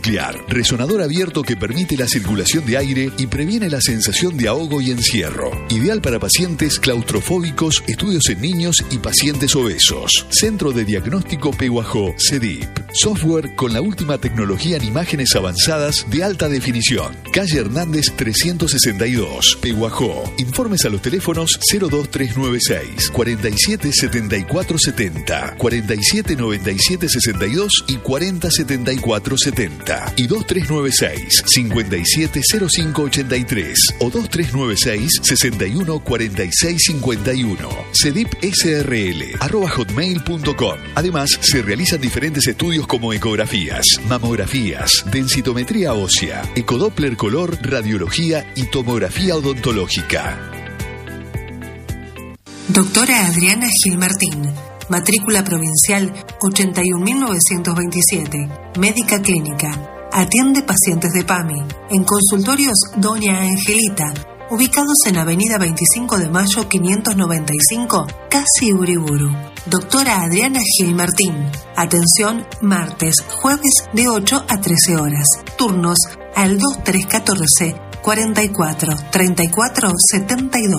nuclear. Resonador abierto que permite la circulación de aire y previene la sensación de ahogo y encierro. Ideal para pacientes claustrofóbicos, estudios en niños y pacientes obesos. Centro de Diagnóstico Pehuajó, CEDIP. Software con la última tecnología en imágenes avanzadas de alta definición. Calle Hernández 362, Pehuajó. Informes a los teléfonos 02396 477470, 479762 y 407470 y 2396 570583 o 2396 614651. CEDIP SRL @hotmail.com. Además, se realizan diferentes estudios como ecografías, mamografías, densitometría ósea, ecodoppler color, radiología y tomografía odontológica. Doctora Adriana Gil Martín, matrícula provincial 81.927, médica clínica. Atiende pacientes de PAMI en consultorios Doña Angelita, ubicados en Avenida 25 de Mayo 595, casi Uriburu. Doctora Adriana Gil Martín. Atención martes, jueves de 8 a 13 horas. Turnos al 2314 44 34 72.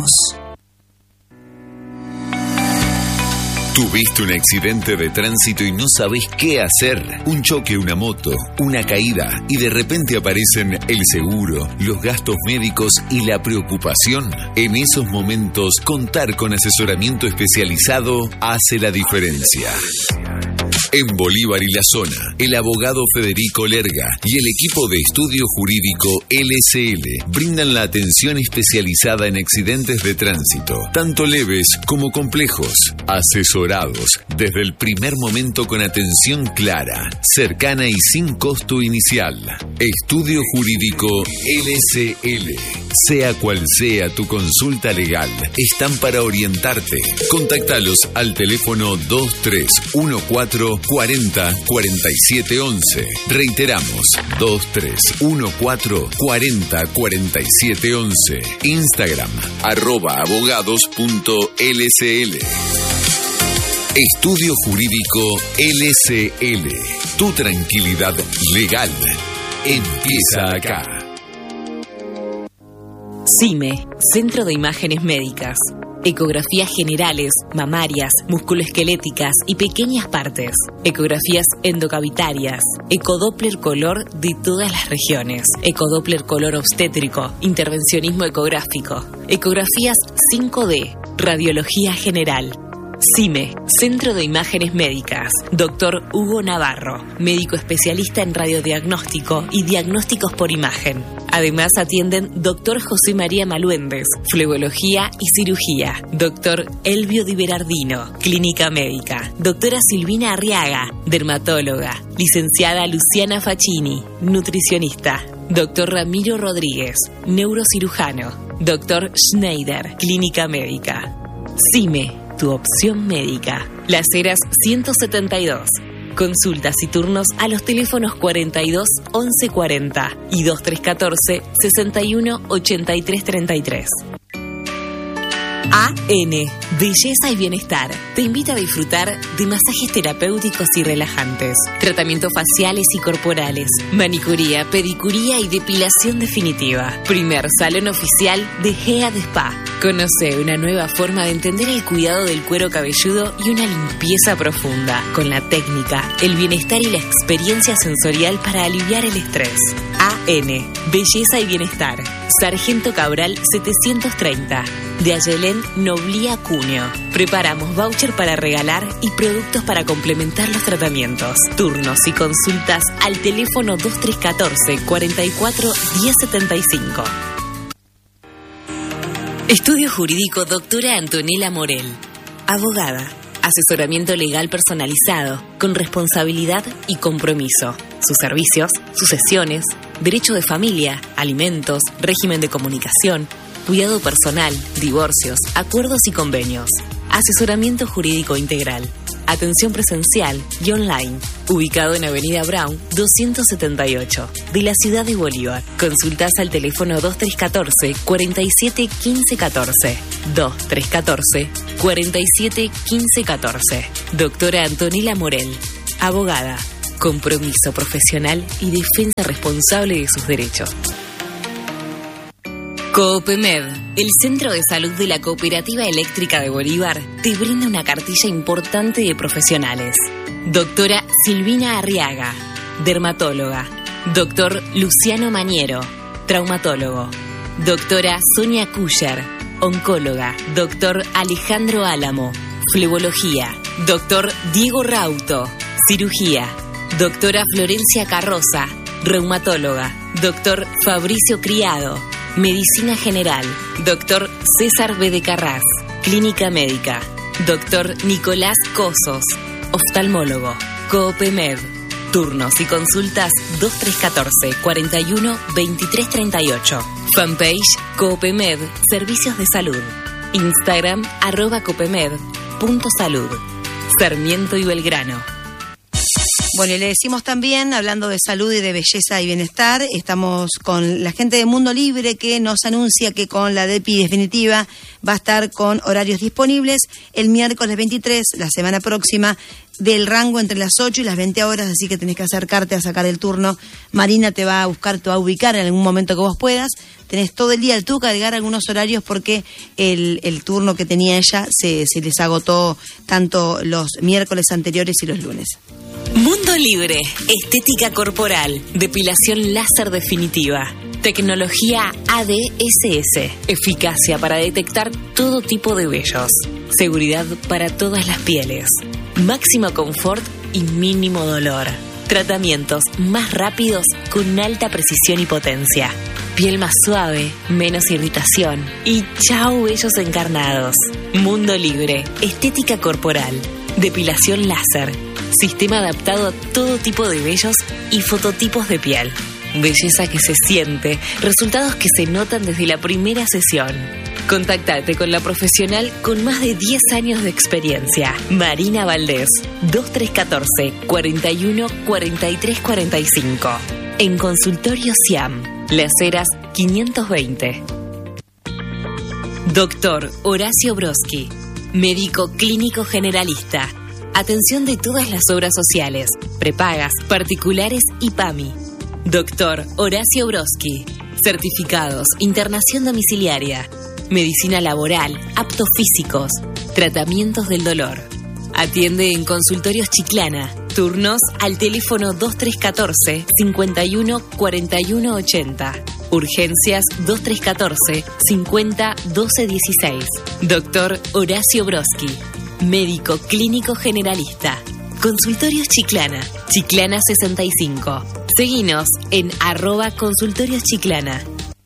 ¿Tuviste un accidente de tránsito y no sabés qué hacer? Un choque, una moto, una caída y de repente aparecen el seguro, los gastos médicos y la preocupación. En esos momentos, contar con asesoramiento especializado hace la diferencia. En Bolívar y la zona, el abogado Federico Lerga y el equipo de estudio jurídico LSL brindan la atención especializada en accidentes de tránsito, tanto leves como complejos, asesorados desde el primer momento con atención clara, cercana y sin costo inicial. Estudio jurídico LSL. Sea cual sea tu consulta legal, están para orientarte. Contáctalos al teléfono 2314 40 47 11. Reiteramos, 2314 40 47 11. Instagram, @abogados.lsl. Estudio Jurídico LSL. Tu tranquilidad legal empieza acá. CIME, Centro de Imágenes Médicas. Ecografías generales, mamarias, musculoesqueléticas y pequeñas partes. Ecografías endocavitarias. Ecodoppler color de todas las regiones. Ecodoppler color obstétrico. Intervencionismo ecográfico. Ecografías 5D. Radiología general. CIME, Centro de Imágenes Médicas. Dr. Hugo Navarro, médico especialista en radiodiagnóstico y diagnósticos por imagen. Además atienden Dr. José María Maluendes, flebología y cirugía. Dr. Elvio Di Berardino, clínica médica. Doctora Silvina Arriaga, dermatóloga. Licenciada Luciana Facchini, nutricionista. Dr. Ramiro Rodríguez, neurocirujano. Dr. Schneider, clínica médica. CIME, tu opción médica. Las Heras 172. Consultas y turnos a los teléfonos 42 11 40 y 2314 61 83 33. AN, Belleza y Bienestar, te invita a disfrutar de masajes terapéuticos y relajantes, tratamientos faciales y corporales, manicuría, pedicuría y depilación definitiva. Primer salón oficial de GEA de Spa. Conoce una nueva forma de entender el cuidado del cuero cabelludo y una limpieza profunda, con la técnica, el bienestar y la experiencia sensorial para aliviar el estrés. AN, Belleza y Bienestar, Sargento Cabral 730, de Ayelén Noblía Cuneo. Preparamos voucher para regalar y productos para complementar los tratamientos. Turnos y consultas al teléfono 2314 44 1075. Estudio Jurídico Doctora Antonella Morel, abogada. Asesoramiento legal personalizado, con responsabilidad y compromiso. Sus servicios, sucesiones, derecho de familia, alimentos, régimen de comunicación, cuidado personal, divorcios, acuerdos y convenios. Asesoramiento jurídico integral. Atención presencial y online. Ubicado en Avenida Brown 278, de la ciudad de Bolívar. Consultas al teléfono 2314 47 15 14. 2314 47 15 14. Doctora Antonella Morel, abogada. compromiso profesional y defensa responsable de sus derechos. Coopemed, el centro de salud de la Cooperativa Eléctrica de Bolívar, te brinda una cartilla importante de profesionales. Doctora Silvina Arriaga, dermatóloga. Doctor Luciano Mañero, traumatólogo. Doctora Sonia Cuyer, oncóloga. Doctor Alejandro Álamo, flebología. Doctor Diego Rauto, cirugía. Doctora Florencia Carroza, reumatóloga. Doctor Fabricio Criado, medicina general. Doctor César B. de Carrás, clínica médica. Doctor Nicolás Cosos, oftalmólogo. Coopemed, turnos y consultas 2314 41 23 38. Fanpage Coopemed, servicios de salud. Instagram @Coopemed.salud. Sarmiento y Belgrano. Bueno, y le decimos también, hablando de salud y de belleza y bienestar, estamos con la gente de Mundo Libre que nos anuncia que con la DEPI definitiva va a estar con horarios disponibles el miércoles 23, la semana próxima, del rango entre las 8 y las 20 horas, así que tenés que acercarte a sacar el turno. Marina te va a buscar, te va a ubicar en algún momento que vos puedas. Tenés todo el día, tuvo que agregar algunos horarios porque el turno que tenía ella se les agotó tanto los miércoles anteriores y los lunes. Mundo Libre, estética corporal, depilación láser definitiva, tecnología ADSS, eficacia para detectar todo tipo de vellos, seguridad para todas las pieles, máximo confort y mínimo dolor, tratamientos más rápidos con alta precisión y potencia, piel más suave, menos irritación y chau vellos encarnados. Mundo Libre, estética corporal, depilación láser, sistema adaptado a todo tipo de vellos y fototipos de piel. Belleza que se siente, resultados que se notan desde la primera sesión. Contactate con la profesional con más de 10 años de experiencia. Marina Valdés, 2314 41 43 45. En Consultorio Siam, Las Heras 520. Doctor Horacio Broski, médico clínico generalista. Atención de todas las obras sociales, prepagas, particulares y PAMI. Doctor Horacio Broski. Certificados, internación domiciliaria, medicina laboral, aptos físicos, tratamientos del dolor. Atiende en Consultorios Chiclana. Turnos al teléfono 2314 51 41 80. Urgencias 2314 50 12 16. Doctor Horacio Broski, médico clínico generalista. Consultorios Chiclana, Chiclana 65. Seguinos en @Consultorios Chiclana.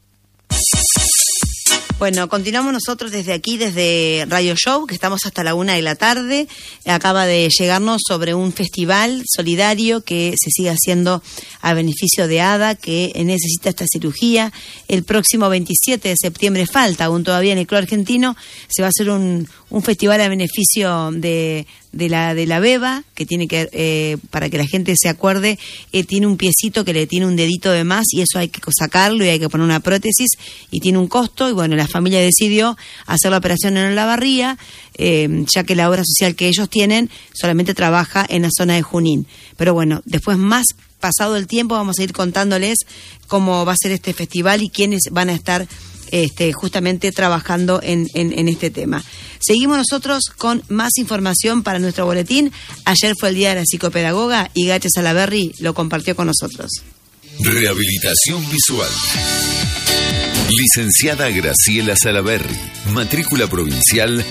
Bueno, continuamos nosotros desde aquí, desde Radio Show, que estamos hasta la 1 de la tarde. Acaba de llegarnos sobre un festival solidario que se sigue haciendo a beneficio de ADA, que necesita esta cirugía. El próximo 27 de septiembre, falta aún todavía en el Club Argentino, se va a hacer un festival a beneficio de la beba, que tiene que, para que la gente se acuerde, tiene un piecito que le tiene un dedito de más y eso hay que sacarlo y hay que poner una prótesis y tiene un costo. Y bueno, la familia decidió hacer la operación en Olavarría, ya que la obra social que ellos tienen solamente trabaja en la zona de Junín. Pero bueno, después, más pasado el tiempo, vamos a ir contándoles cómo va a ser este festival y quiénes van a estar justamente trabajando en este tema. Seguimos nosotros con más información para nuestro boletín. Ayer fue el Día de la Psicopedagoga y Gache Salaberry lo compartió con nosotros. Rehabilitación visual. Licenciada Graciela Salaberry, matrícula provincial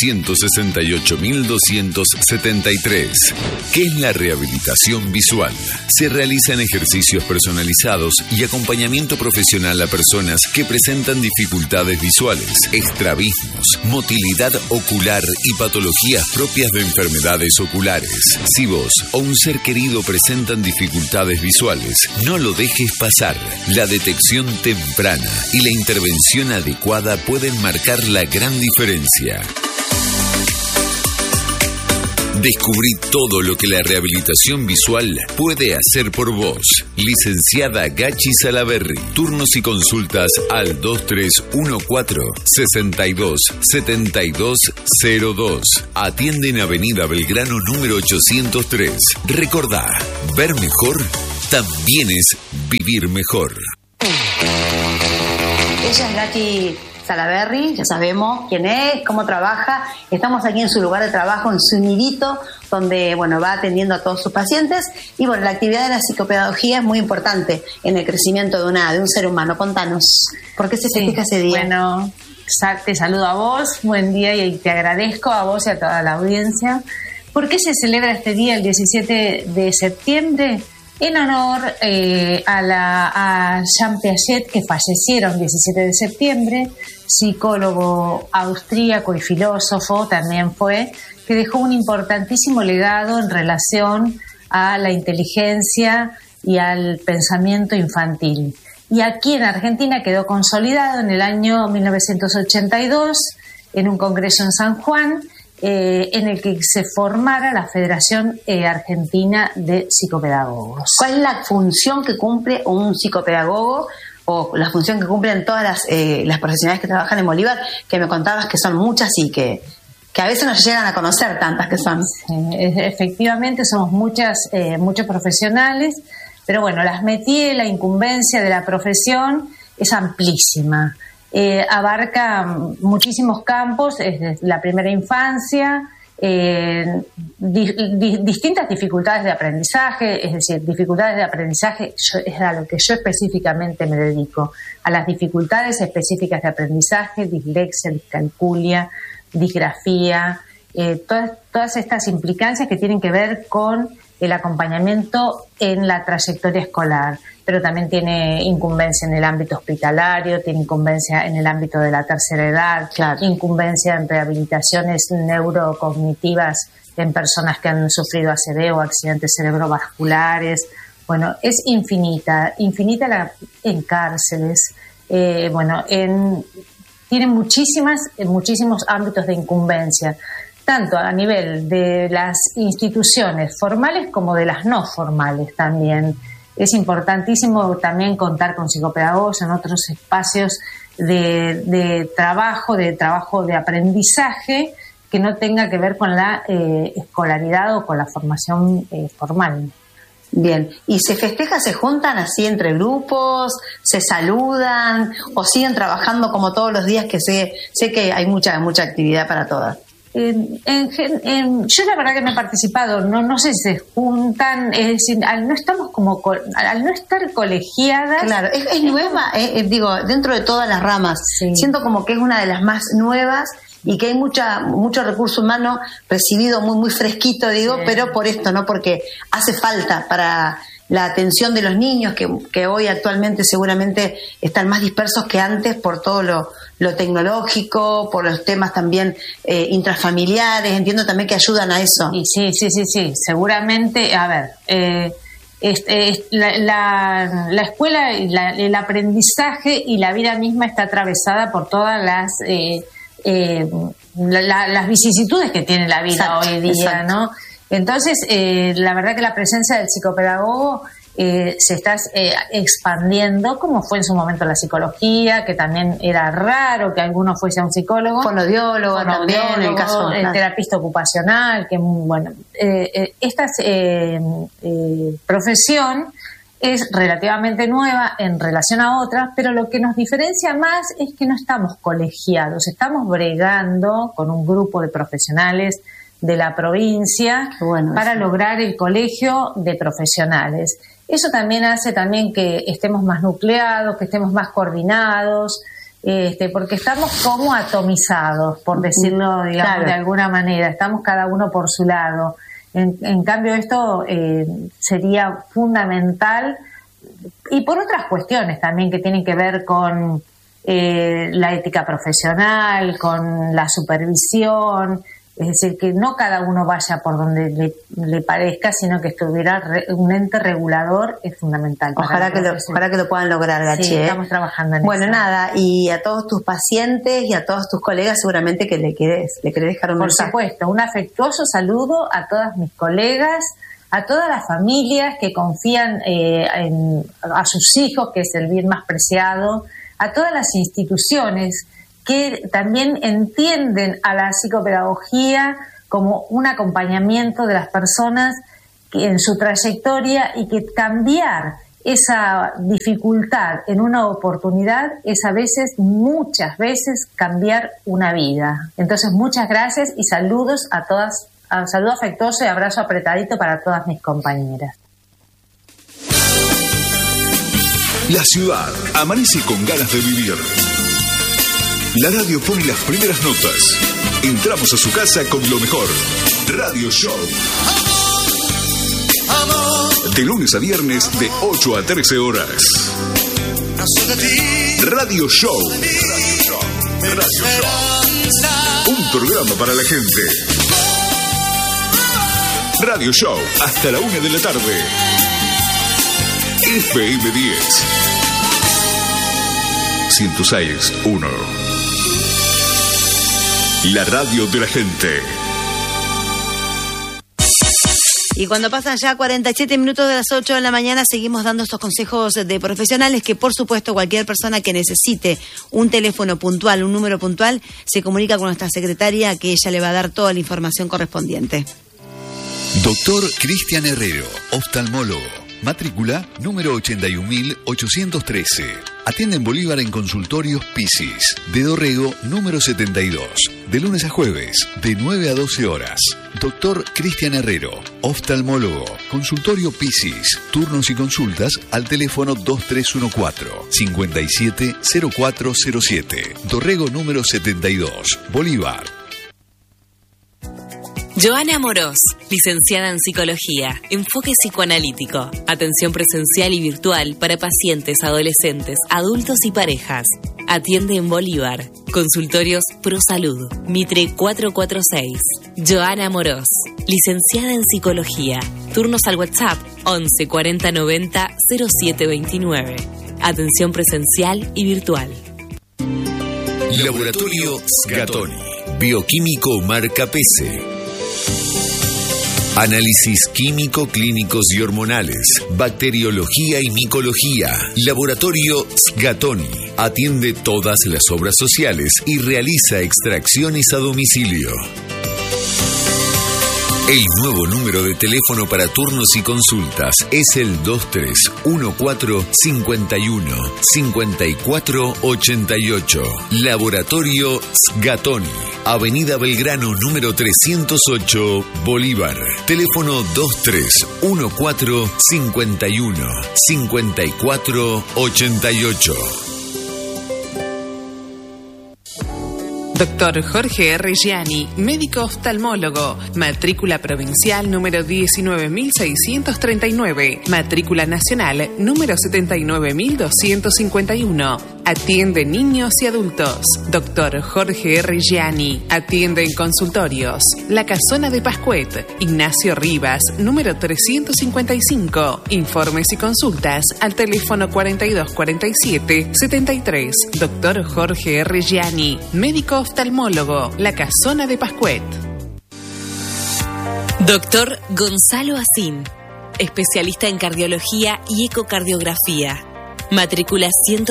268.273. ¿Qué es la rehabilitación visual? Se realizan ejercicios personalizados y acompañamiento profesional a personas que presentan dificultades visuales, estrabismos, motilidad ocular y patologías propias de enfermedades oculares. Si vos o un ser querido presentan dificultades visuales, no lo dejes pasar. La detección temprana y la intervención adecuada pueden marcar la gran diferencia. Descubrí todo lo que la rehabilitación visual puede hacer por vos. Licenciada Gachi Salaberry. Turnos y consultas al 2314-62-7202. Atiende en Avenida Belgrano número 803. Recordá, ver mejor también es vivir mejor. Ella es Gachi Salaberry, ya sabemos quién es, cómo trabaja. Estamos aquí en su lugar de trabajo, en su nidito, donde va atendiendo a todos sus pacientes. Y la actividad de la psicopedagogía es muy importante en el crecimiento de un ser humano. Contanos, ¿por qué se festeja ese día? Bueno, te saludo a vos, buen día, y te agradezco a vos y a toda la audiencia. ¿Por qué se celebra este día, el 17 de septiembre? En honor a Jean Piaget, que fallecieron el 17 de septiembre, psicólogo austríaco y filósofo también fue, que dejó un importantísimo legado en relación a la inteligencia y al pensamiento infantil. Y aquí en Argentina quedó consolidado en el año 1982 en un congreso en San Juan, en el que se formara la Federación Argentina de Psicopedagogos. ¿Cuál es la función que cumple un psicopedagogo o la función que cumplen todas las profesionales que trabajan en Bolívar, que me contabas que son muchas y que a veces no llegan a conocer tantas que son? Sí, efectivamente somos muchos profesionales, pero las métiers, la incumbencia de la profesión es amplísima. Abarca muchísimos campos, desde la primera infancia, distintas dificultades de aprendizaje, es decir, dificultades de aprendizaje es a lo que yo específicamente me dedico, a las dificultades específicas de aprendizaje, dislexia, discalculia, disgrafía, todas estas implicancias que tienen que ver con el acompañamiento en la trayectoria escolar, pero también tiene incumbencia en el ámbito hospitalario, tiene incumbencia en el ámbito de la tercera edad, claro, incumbencia en rehabilitaciones neurocognitivas en personas que han sufrido ACV o accidentes cerebrovasculares. Es infinita en cárceles, tiene muchísimos ámbitos de incumbencia, tanto a nivel de las instituciones formales como de las no formales también. Es importantísimo también contar con psicopedagogos en otros espacios de trabajo de aprendizaje que no tenga que ver con la escolaridad o con la formación formal. Bien, ¿y se festeja, se juntan así entre grupos, se saludan o siguen trabajando como todos los días, que sé que hay mucha actividad para todas? Yo la verdad que no he participado, no sé si se juntan, es decir, al no estar colegiadas. Claro, es nueva, dentro de todas las ramas, sí. Siento como que es una de las más nuevas y que hay mucho recurso humano recibido muy fresquito, sí. Pero por esto, ¿no? Porque hace falta para la atención de los niños que hoy actualmente seguramente están más dispersos que antes por todo lo tecnológico, por los temas también intrafamiliares. Entiendo también que ayudan a eso. Sí, seguramente. A ver, la escuela, el aprendizaje y la vida misma está atravesada por todas las vicisitudes que tiene la vida. Exacto, hoy día, exacto. ¿No? Entonces, la verdad que la presencia del psicopedagogo se está expandiendo, como fue en su momento la psicología, que también era raro que alguno fuese a un psicólogo. Fonoaudiólogo también, en el caso el terapista ocupacional, que esta profesión es relativamente nueva en relación a otras, pero lo que nos diferencia más es que no estamos colegiados, estamos bregando con un grupo de profesionales de la provincia para lograr el colegio de profesionales. Eso también hace que estemos más nucleados, que estemos más coordinados, porque estamos como atomizados, por decirlo, digamos, de alguna manera. Estamos cada uno por su lado. En cambio, esto sería fundamental, y por otras cuestiones también que tienen que ver con la ética profesional, con la supervisión, Es decir, que no cada uno vaya por donde le parezca, sino que estuviera un ente regulador es fundamental. Ojalá que lo puedan lograr, Gachi. Sí, estamos trabajando en bueno, eso. Nada, y a todos tus pacientes y a todos tus colegas seguramente que le querés dejar un mensaje. Por supuesto, un afectuoso saludo a todas mis colegas, a todas las familias que confían a sus hijos, que es el bien más preciado, a todas las instituciones que también entienden a la psicopedagogía como un acompañamiento de las personas en su trayectoria, y que cambiar esa dificultad en una oportunidad es muchas veces cambiar una vida. Entonces, muchas gracias y saludos a todas, saludo afectuoso y abrazo apretadito para todas mis compañeras. La ciudad amanece con ganas de vivir. La radio pone las primeras notas. Entramos a su casa con lo mejor. Radio Show. De lunes a viernes de 8 a 13 horas. Radio Show. Un programa para la gente. Radio Show hasta la 1 de la tarde. FM 10. 106.1. La radio de la gente. Y cuando pasan ya 47 minutos de las 8 de la mañana, seguimos dando estos consejos de profesionales que, por supuesto, cualquier persona que necesite un teléfono puntual, un número puntual, se comunica con nuestra secretaria, que ella le va a dar toda la información correspondiente. Doctor Cristian Herrero, oftalmólogo. Matrícula número 81.813. Atiende en Bolívar en consultorios Pisis. De Dorrego número 72. De lunes a jueves, de 9 a 12 horas. Doctor Cristian Herrero, oftalmólogo. Consultorio Pisis. Turnos y consultas al teléfono 2314-570407. Dorrego número 72. Bolívar. Joana Amorós, licenciada en Psicología, enfoque psicoanalítico, atención presencial y virtual para pacientes, adolescentes, adultos y parejas. Atiende en Bolívar. Consultorios ProSalud, Mitre 446. Joana Amorós, licenciada en Psicología. Turnos al WhatsApp 11 40 90 0729. Atención presencial y virtual. Laboratorio Sgatoni, bioquímico marca PC. Análisis químico, clínicos y hormonales, bacteriología y micología. Laboratorio Sgatoni atiende todas las obras sociales y realiza extracciones a domicilio. El nuevo número de teléfono para turnos y consultas es el 2314-51-5488. Laboratorio Sgatoni, Avenida Belgrano número 308, Bolívar. Teléfono 2314-51-5488. Doctor Jorge R. Gianni, médico oftalmólogo, matrícula provincial número 19.639, matrícula nacional número 79.251. Atiende niños y adultos. Doctor Jorge R. Gianni, atiende en consultorios. La Casona de Pascuet, Ignacio Rivas, número 355. Informes y consultas al teléfono 4247-73. Doctor Jorge R. Gianni, médico oftalmólogo, La Casona de Pascuet. Doctor Gonzalo Asín, especialista en cardiología y ecocardiografía. Matrícula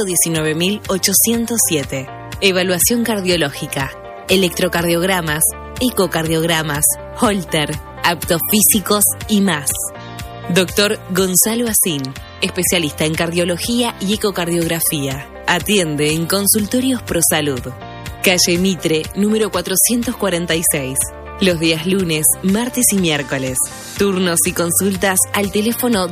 119.807. Evaluación cardiológica, electrocardiogramas, ecocardiogramas, Holter, aptos físicos y más. Doctor Gonzalo Asín, especialista en cardiología y ecocardiografía. Atiende en consultorios ProSalud. Calle Mitre, número 446. Los días lunes, martes y miércoles. Turnos y consultas al teléfono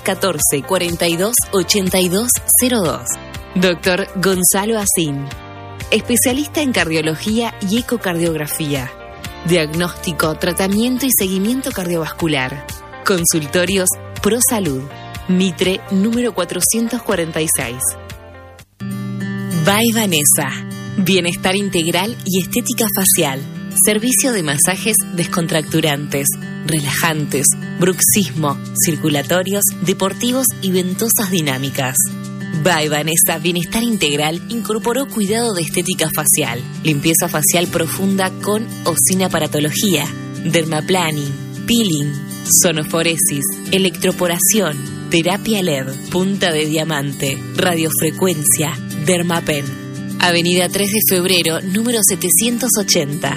2314-428202. Doctor Gonzalo Asín, especialista en cardiología y ecocardiografía. Diagnóstico, tratamiento y seguimiento cardiovascular. Consultorios ProSalud. Mitre, número 446. By Vanessa. Bienestar integral y estética facial. Servicio de masajes descontracturantes, relajantes, bruxismo, circulatorios, deportivos y ventosas dinámicas. By Vanessa Bienestar Integral incorporó cuidado de estética facial, limpieza facial profunda con o sin aparatología, dermaplaning, peeling, sonoforesis, electroporación, terapia LED, punta de diamante, radiofrecuencia, dermapen. Avenida 3 de Febrero, número 780,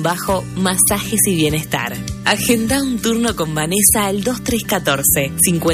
@by_Vanessa_masajes y bienestar. Agenda un turno con Vanessa al 2314 50